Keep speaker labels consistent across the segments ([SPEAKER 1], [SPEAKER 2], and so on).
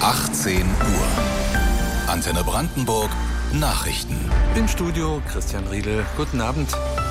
[SPEAKER 1] 18 Uhr. Antenne Brandenburg Nachrichten.
[SPEAKER 2] Im Studio Christian Riedel. Guten Abend.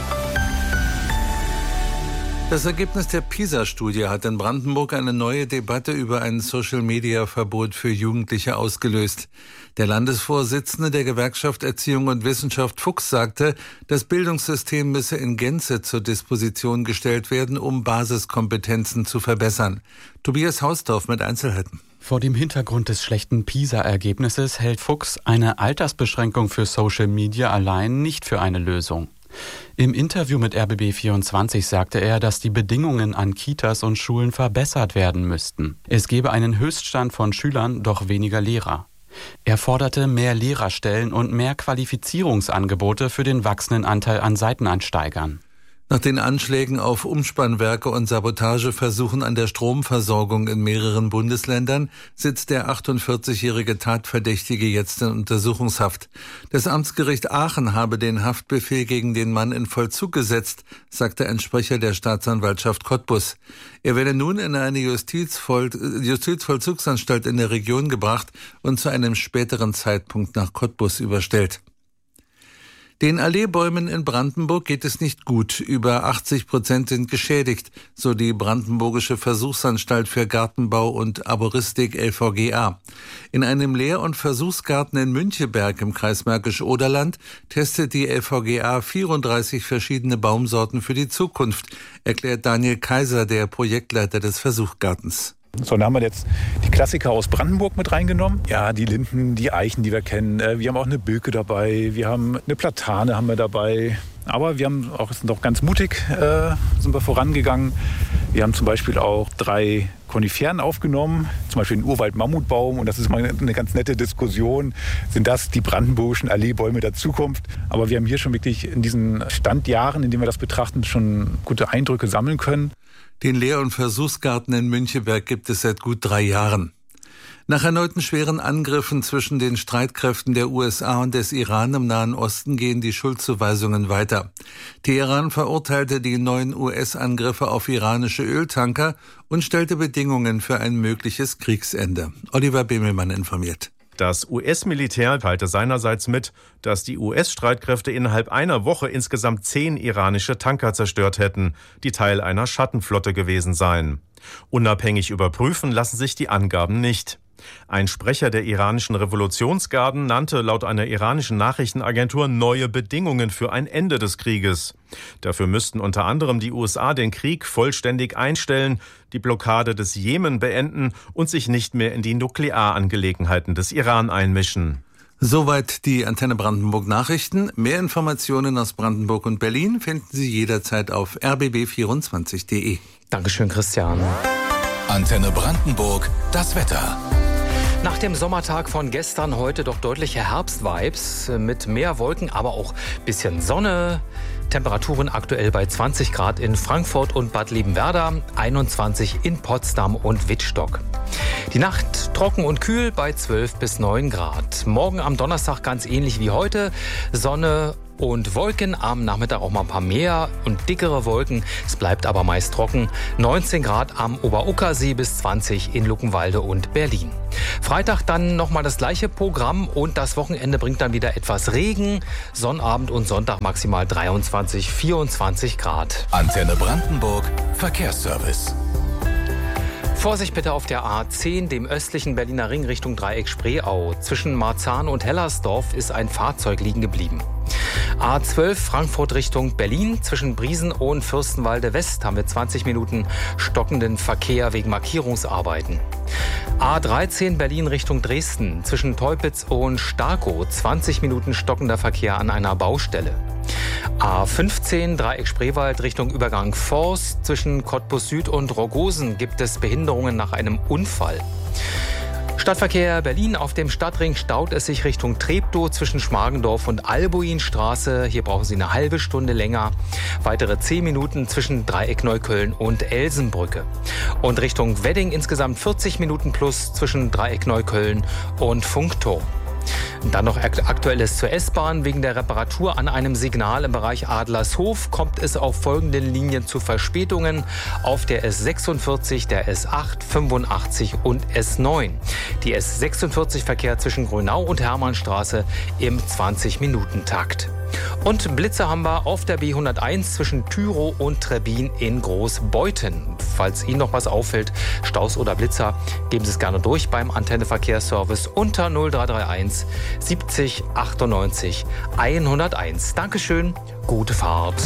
[SPEAKER 2] Das Ergebnis der PISA-Studie hat in Brandenburg eine neue Debatte über ein Social-Media-Verbot für Jugendliche ausgelöst. Der Landesvorsitzende der Gewerkschaft Erziehung und Wissenschaft Fuchs sagte, das Bildungssystem müsse in Gänze zur Disposition gestellt werden, um Basiskompetenzen zu verbessern. Tobias Hausdorf mit Einzelheiten.
[SPEAKER 3] Vor dem Hintergrund des schlechten PISA-Ergebnisses hält Fuchs eine Altersbeschränkung für Social Media allein nicht für eine Lösung. Im Interview mit RBB24 sagte er, dass die Bedingungen an Kitas und Schulen verbessert werden müssten. Es gebe einen Höchststand von Schülern, doch weniger Lehrer. Er forderte mehr Lehrerstellen und mehr Qualifizierungsangebote für den wachsenden Anteil an Seiteneinsteigern.
[SPEAKER 2] Nach den Anschlägen auf Umspannwerke und Sabotageversuchen an der Stromversorgung in mehreren Bundesländern sitzt der 48-jährige Tatverdächtige jetzt in Untersuchungshaft. Das Amtsgericht Aachen habe den Haftbefehl gegen den Mann in Vollzug gesetzt, sagte ein Sprecher der Staatsanwaltschaft Cottbus. Er werde nun in eine Justizvollzugsanstalt in der Region gebracht und zu einem späteren Zeitpunkt nach Cottbus überstellt. Den Alleebäumen in Brandenburg geht es nicht gut. Über 80% sind geschädigt, so die Brandenburgische Versuchsanstalt für Gartenbau und Arboristik LVGA. In einem Lehr- und Versuchsgarten in Müncheberg im Kreis Märkisch-Oderland testet die LVGA 34 verschiedene Baumsorten für die Zukunft, erklärt Daniel Kaiser, der Projektleiter des Versuchsgartens.
[SPEAKER 4] So, dann haben wir jetzt die Klassiker aus Brandenburg mit reingenommen. Ja, die Linden, die Eichen, die wir kennen. Wir haben auch eine Birke dabei, wir haben eine Platane haben wir dabei. Aber wir sind auch ganz mutig sind wir vorangegangen. Wir haben zum Beispiel auch 3 Koniferen aufgenommen, zum Beispiel den Urwald-Mammutbaum. Und das ist mal eine ganz nette Diskussion. Sind das die brandenburgischen Alleebäume der Zukunft? Aber wir haben hier schon wirklich in diesen Standjahren, in denen wir das betrachten, schon gute Eindrücke sammeln können.
[SPEAKER 2] Den Lehr- und Versuchsgarten in Müncheberg gibt es seit gut 3 Jahren. Nach erneuten schweren Angriffen zwischen den Streitkräften der USA und des Iran im Nahen Osten gehen die Schuldzuweisungen weiter. Teheran verurteilte die 9 US-Angriffe auf iranische Öltanker und stellte Bedingungen für ein mögliches Kriegsende. Oliver Bemelmann informiert.
[SPEAKER 5] Das US-Militär teilte seinerseits mit, dass die US-Streitkräfte innerhalb einer Woche insgesamt 10 iranische Tanker zerstört hätten, die Teil einer Schattenflotte gewesen seien. Unabhängig überprüfen lassen sich die Angaben nicht. Ein Sprecher der iranischen Revolutionsgarden nannte laut einer iranischen Nachrichtenagentur neue Bedingungen für ein Ende des Krieges. Dafür müssten unter anderem die USA den Krieg vollständig einstellen, die Blockade des Jemen beenden und sich nicht mehr in die Nuklearangelegenheiten des Iran einmischen.
[SPEAKER 2] Soweit die Antenne Brandenburg Nachrichten. Mehr Informationen aus Brandenburg und Berlin finden Sie jederzeit auf rbb24.de.
[SPEAKER 6] Dankeschön, Christian.
[SPEAKER 1] Antenne Brandenburg, das Wetter.
[SPEAKER 6] Nach dem Sommertag von gestern heute doch deutliche Herbstvibes mit mehr Wolken, aber auch bisschen Sonne. Temperaturen aktuell bei 20 Grad in Frankfurt und Bad Liebenwerda, 21 in Potsdam und Wittstock. Die Nacht trocken und kühl bei 12 bis 9 Grad. Morgen am Donnerstag ganz ähnlich wie heute. Sonne und Wolken, am Nachmittag auch mal ein paar mehr und dickere Wolken. Es bleibt aber meist trocken. 19 Grad am Ober-Uckersee bis 20 in Luckenwalde und Berlin. Freitag dann nochmal das gleiche Programm und das Wochenende bringt dann wieder etwas Regen. Sonnabend und Sonntag maximal 23, 24 Grad.
[SPEAKER 1] Antenne Brandenburg Verkehrsservice.
[SPEAKER 6] Vorsicht bitte auf der A10, dem östlichen Berliner Ring Richtung Dreieck Spreeau. Zwischen Marzahn und Hellersdorf ist ein Fahrzeug liegen geblieben. A12 Frankfurt Richtung Berlin. Zwischen Briesen und Fürstenwalde West haben wir 20 Minuten stockenden Verkehr wegen Markierungsarbeiten. A13 Berlin Richtung Dresden. Zwischen Teupitz und Starkow 20 Minuten stockender Verkehr an einer Baustelle. A15 Dreieck Spreewald Richtung Übergang Forst. Zwischen Cottbus Süd und Rogosen gibt es Behinderungen nach einem Unfall. Stadtverkehr Berlin. Auf dem Stadtring staut es sich Richtung Treptow zwischen Schmargendorf und Albuinstraße. Hier brauchen Sie eine halbe Stunde länger. Weitere 10 Minuten zwischen Dreieck Neukölln und Elsenbrücke. Und Richtung Wedding insgesamt 40 Minuten plus zwischen Dreieck Neukölln und Funkturm. Dann noch Aktuelles zur S-Bahn. Wegen der Reparatur an einem Signal im Bereich Adlershof kommt es auf folgenden Linien zu Verspätungen. Auf der S46, der S8, 85 und S9. Die S46-Verkehr zwischen Grünau und Hermannstraße im 20-Minuten-Takt. Und Blitze haben wir auf der B101 zwischen Tyrow und Trebbin in Großbeuthen. Falls Ihnen noch was auffällt, Staus oder Blitzer, geben Sie es gerne durch beim Antenne-Verkehrsservice unter 0331 70 98 101. Dankeschön, gute Fahrt.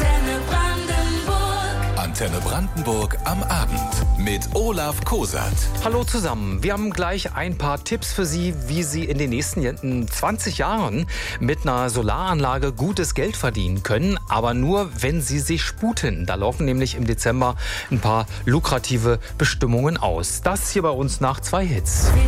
[SPEAKER 1] Antenne Brandenburg am Abend mit Olaf Kosat.
[SPEAKER 6] Hallo zusammen. Wir haben gleich ein paar Tipps für Sie, wie Sie in den nächsten 20 Jahren mit einer Solaranlage gutes Geld verdienen können, aber nur, wenn Sie sich sputen. Da laufen nämlich im Dezember ein paar lukrative Bestimmungen aus. Das hier bei uns nach 2 Hits.